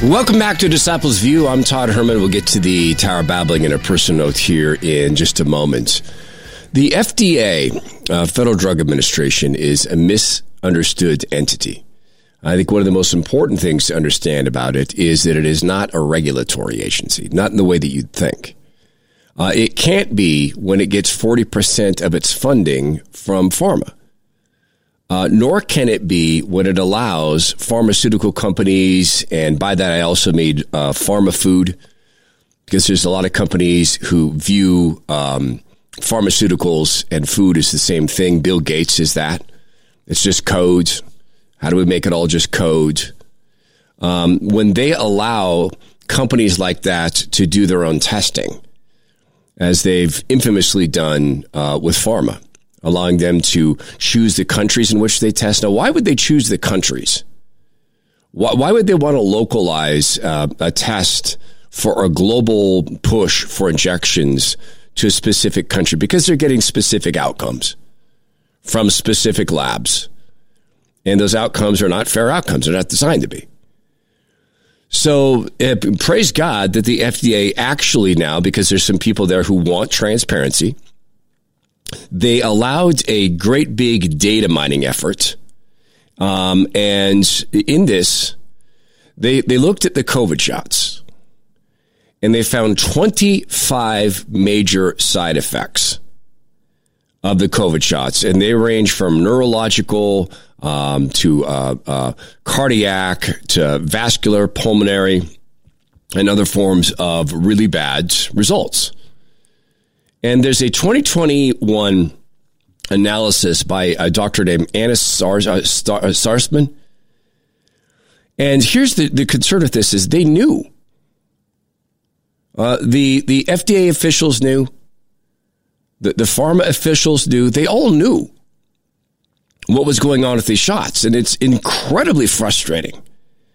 Welcome back to Disciples View. I'm Todd Herman. We'll get to the Tower Babbling and a personal note here in just a moment. The FDA, Federal Drug Administration, is a misunderstood entity. I think one of the most important things to understand about it is that it is not a regulatory agency, not in the way that you'd think. It can't be when it gets 40% of its funding from pharma. Nor can it be when it allows pharmaceutical companies, and by that I also mean pharma food, because there's a lot of companies who view pharmaceuticals and food as the same thing. Bill Gates is that. It's just codes. How do we make it all just codes? When they allow companies like that to do their own testing, as they've infamously done with pharma, allowing them to choose the countries in which they test. Now, why would they choose the countries? Why would they want to localize a test for a global push for injections to a specific country? Because they're getting specific outcomes from specific labs. And those outcomes are not fair outcomes. They're not designed to be. So praise God that the FDA actually now, because there's some people there who want transparency, they allowed a great big data mining effort. And in this, they looked at the COVID shots and they found 25 major side effects of the COVID shots. And they range from neurological to cardiac to vascular, pulmonary, and other forms of really bad results. And there's a 2021 analysis by a doctor named Anna Sarsman. And here's the concern with this is they knew. The FDA officials knew. The pharma officials knew. They all knew what was going on with these shots. And it's incredibly frustrating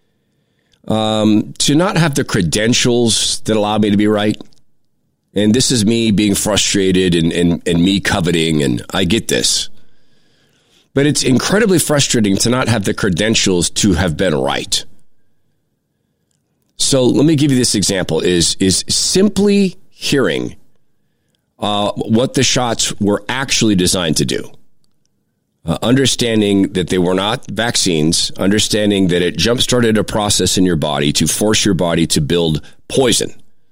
to not have the credentials that allow me to be right. And this is me being frustrated and me coveting, and I get this. But it's incredibly frustrating to not have the credentials to have been right. So let me give you this example, is simply hearing what the shots were actually designed to do. Understanding that they were not vaccines, understanding that it jump-started a process in your body to force your body to build poison.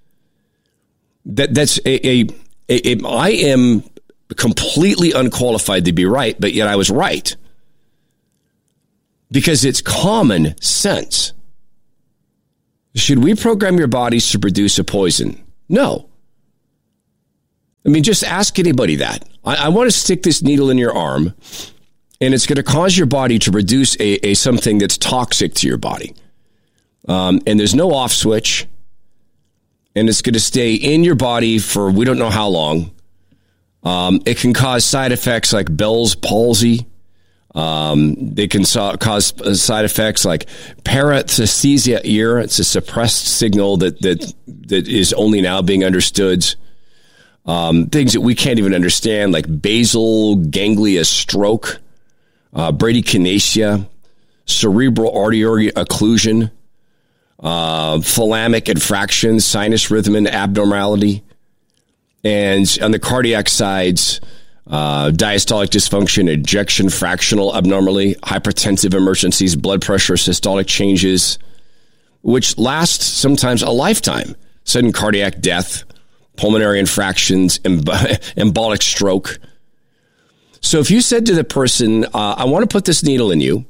That's I am completely unqualified to be right, but yet I was right. Because it's common sense. Should we program your bodies to produce a poison? No. I mean, just ask anybody that. I want to stick this needle in your arm, and it's going to cause your body to produce a something that's toxic to your body. And there's no off switch. And it's going to stay in your body for we don't know how long. It can cause side effects like Bell's palsy. They can cause side effects like paresthesia ear. It's a suppressed signal that is only now being understood. Things that we can't even understand, like basal ganglia stroke, bradykinesia, cerebral artery occlusion, thalamic infraction, sinus rhythm and abnormality, and on the cardiac sides, diastolic dysfunction, ejection fractional abnormality, hypertensive emergencies, blood pressure, systolic changes, which last sometimes a lifetime, sudden cardiac death, pulmonary infractions, embolic stroke. So if you said to the person, I want to put this needle in you,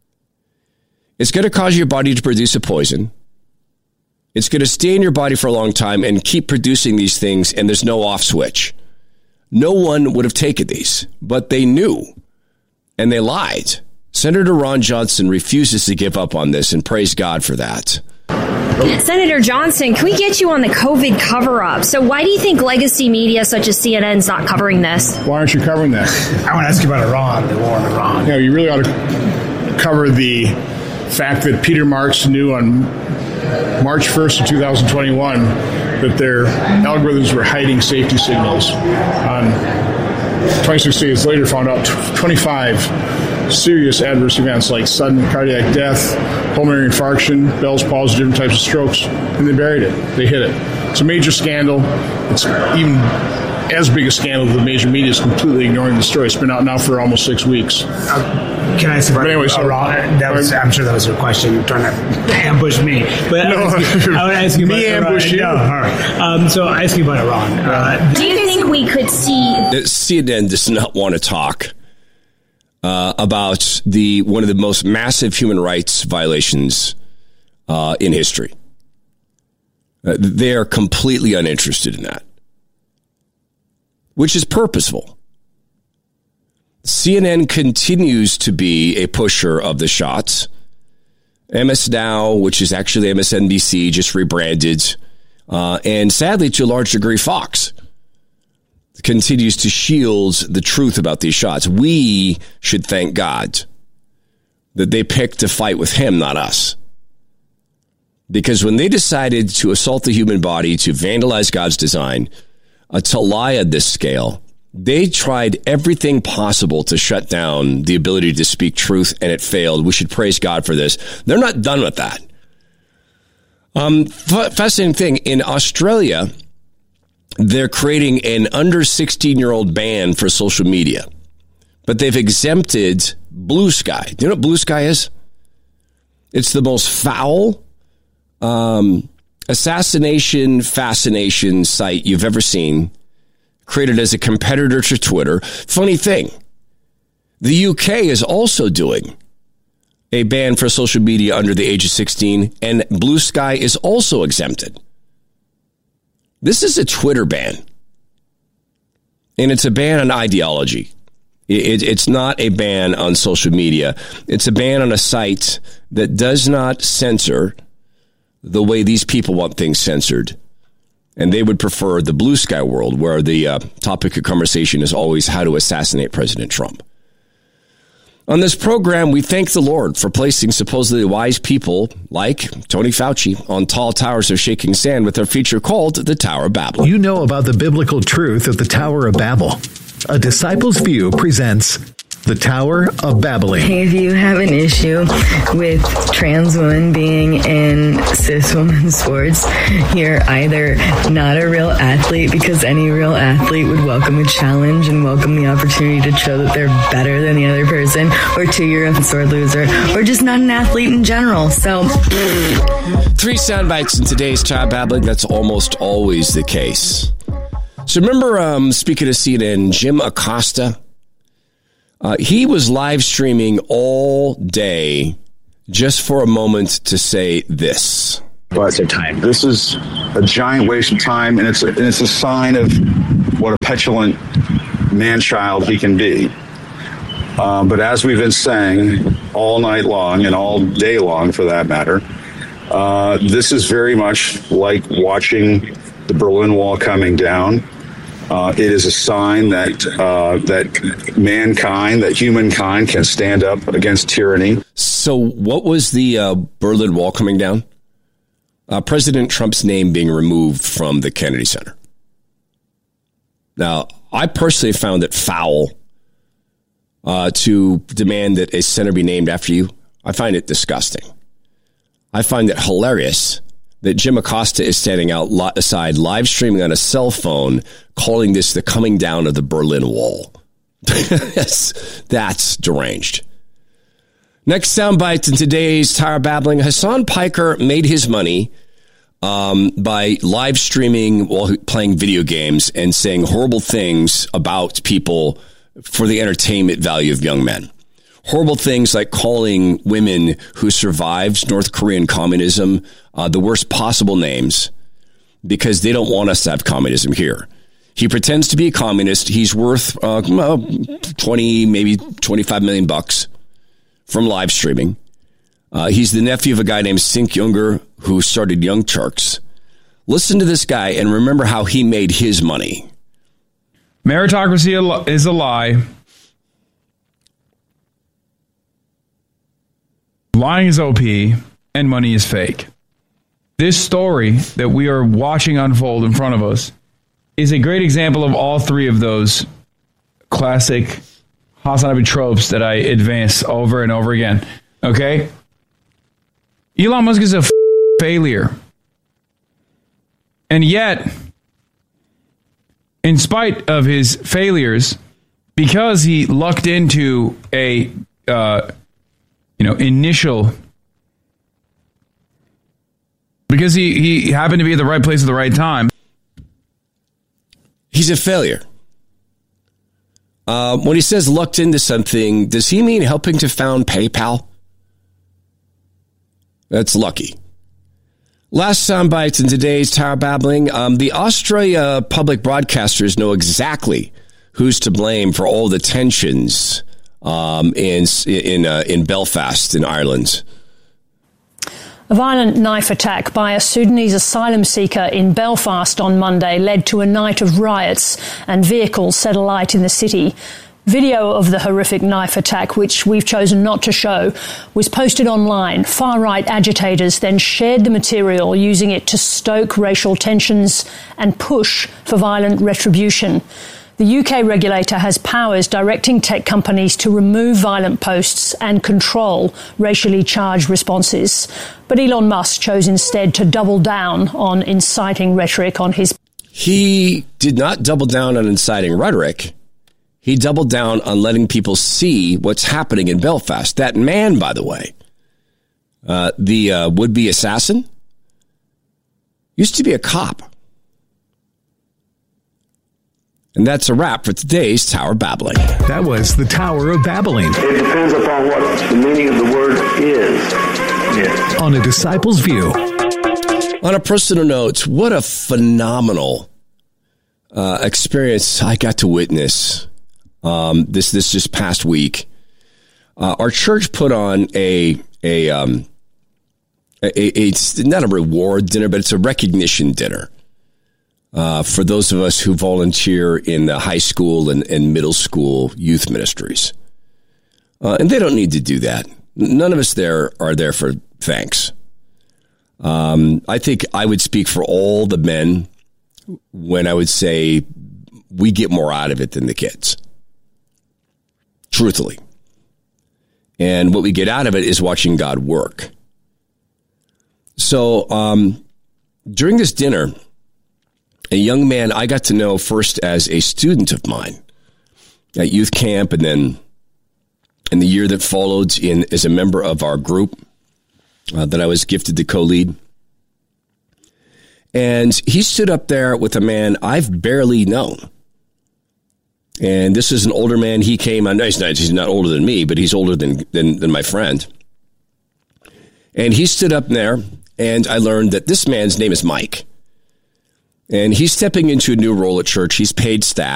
it's going to cause your body to produce a poison. It's going to stay in your body for a long time and keep producing these things, and there's no off switch. No one would have taken these, but they knew, and they lied. Senator Ron Johnson refuses to give up on this, and praise God for that. Senator Johnson, can we get you on the COVID cover-up? So why do you think legacy media such as CNN is not covering this? Why aren't you covering that? I want to ask you about Iran, the war in Iran. Yeah, you really ought to cover the fact that Peter Marks knew on March 1st of 2021 that their algorithms were hiding safety signals. 26 days later, found out 25 serious adverse events like sudden cardiac death, pulmonary infarction, Bell's palsy, different types of strokes, and they buried it. They hid it. It's a major scandal. It's even as big a scandal that the major media is completely ignoring the story. It's been out now for almost 6 weeks. Can I say, anyway, I'm sure that was your question. You're trying to ambush me. But no, I would ask you about me ambush you. No, all right. So I ask you about Iran. Do you think we could see... CNN does not want to talk about one of the most massive human rights violations in history. They are completely uninterested in that, which is purposeful. CNN continues to be a pusher of the shots. MS Now, which is actually MSNBC, just rebranded. And sadly, to a large degree, Fox continues to shield the truth about these shots. We should thank God that they picked to fight with him, not us. Because when they decided to assault the human body, to vandalize God's design, to lie at this scale, they tried everything possible to shut down the ability to speak truth, and it failed. We should praise God for this. They're not done with that. Fascinating thing, in Australia, they're creating an under 16-year-old ban for social media, but they've exempted Blue Sky. Do you know what Blue Sky is? It's the most foul assassination fascination site you've ever seen, created as a competitor to Twitter. Funny thing, the UK is also doing a ban for social media under the age of 16, and Blue Sky is also exempted. This is a Twitter ban, and it's a ban on ideology. It's not a ban on social media. It's a ban on a site that does not censor the way these people want things censored. And they would prefer the Blue Sky world, where the topic of conversation is always how to assassinate President Trump. On this program, we thank the Lord for placing supposedly wise people like Tony Fauci on tall towers of shaking sand with our feature called The Tower of Babel. You know about the biblical truth of the Tower of Babel. A Disciples View presents The Tower of Babbling. If you have an issue with trans women being in cis women sports, you're either not a real athlete, because any real athlete would welcome a challenge and welcome the opportunity to show that they're better than the other person, or two, you're a sore loser, or just not an athlete in general. So 3 sound bites in today's Tower of Babbling. That's almost always the case. So remember, speaking of CNN, Jim Acosta, he was live streaming all day just for a moment to say this. But this is a giant waste of time, and it's a sign of what a petulant man-child he can be. But as we've been saying all night long, and all day long for that matter, this is very much like watching the Berlin Wall coming down. It is a sign that mankind, that humankind can stand up against tyranny. So what was the Berlin Wall coming down? President Trump's name being removed from the Kennedy Center. Now, I personally found it foul to demand that a center be named after you. I find it disgusting. I find it hilarious that Jim Acosta is standing outside live streaming on a cell phone, calling this the coming down of the Berlin Wall. That's deranged. Next soundbite in today's Tower Babbling. Hassan Piker made his money by live streaming while playing video games and saying horrible things about people for the entertainment value of young men. Horrible things like calling women who survived North Korean communism the worst possible names because they don't want us to have communism here. He pretends to be a communist. He's worth 20, maybe $25 million bucks from live streaming. He's the nephew of a guy named Sink Younger who started Young Turks. Listen to this guy and remember how he made his money. Meritocracy is a lie. Lying is OP, and money is fake. This story that we are watching unfold in front of us is a great example of all three of those classic Hasanabi tropes that I advance over and over again. Okay? Elon Musk is a failure. And yet, in spite of his failures, because he lucked into a initial, because he happened to be at the right place at the right time, he's a failure. When he says lucked into something, does he mean helping to found PayPal? That's lucky. Last soundbites in today's Tower Babbling. The Australia public broadcasters know exactly who's to blame for all the tensions in Belfast, in Ireland. A violent knife attack by a Sudanese asylum seeker in Belfast on Monday led to a night of riots and vehicles set alight in the city. Video of the horrific knife attack, which we've chosen not to show, was posted online. Far-right agitators then shared the material, using it to stoke racial tensions and push for violent retribution. The UK regulator has powers directing tech companies to remove violent posts and control racially charged responses. But Elon Musk chose instead to double down on inciting rhetoric on his... He did not double down on inciting rhetoric. He doubled down on letting people see what's happening in Belfast. That man, by the way, the would-be assassin, used to be a cop. And that's a wrap for today's Tower Babbling. That was the Tower of Babbling. It depends upon what the meaning of the word is. Yes. On A Disciple's View. On a personal note, what a phenomenal experience I got to witness this just past week. Our church put on a not a reward dinner, but it's a recognition dinner. For those of us who volunteer in the high school and middle school youth ministries. And they don't need to do that. None of us there are there for thanks. I think I would speak for all the men when I would say we get more out of it than the kids. Truthfully. And what we get out of it is watching God work. So during this dinner, a young man I got to know first as a student of mine at youth camp, and then in the year that followed as a member of our group that I was gifted to co-lead. And he stood up there with a man I've barely known. And this is an older man. He came on, he's not older than me, but he's older than my friend. And he stood up there, and I learned that this man's name is Mike. And he's stepping into a new role at church. He's paid staff.